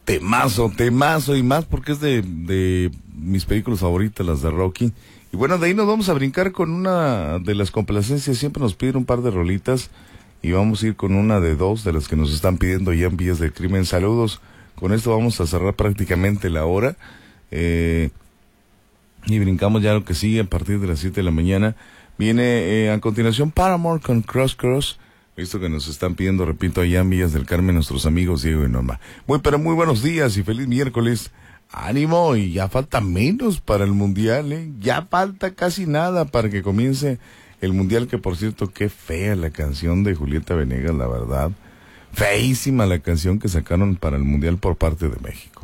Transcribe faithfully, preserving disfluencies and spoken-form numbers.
Temazo, temazo y más porque es de, de mis películas favoritas, las de Rocky. Y bueno, de ahí nos vamos a brincar con una de las complacencias. Siempre nos piden un par de rolitas y vamos a ir con una de dos de las que nos están pidiendo ya en Vías del Crimen. Saludos. Con esto vamos a cerrar prácticamente la hora. Eh, y brincamos ya lo que sigue a partir de las siete de la mañana. Viene eh, a continuación Paramore con Cross Cross. Esto que nos están pidiendo, repito, allá en Villas del Carmen, nuestros amigos Diego y Norma. Muy, pero muy buenos días y feliz miércoles. Ánimo, y ya falta menos para el Mundial, ¿eh? Ya falta casi nada para que comience el Mundial, que por cierto, qué fea la canción de Julieta Venegas, la verdad. Feísima la canción que sacaron para el Mundial por parte de México.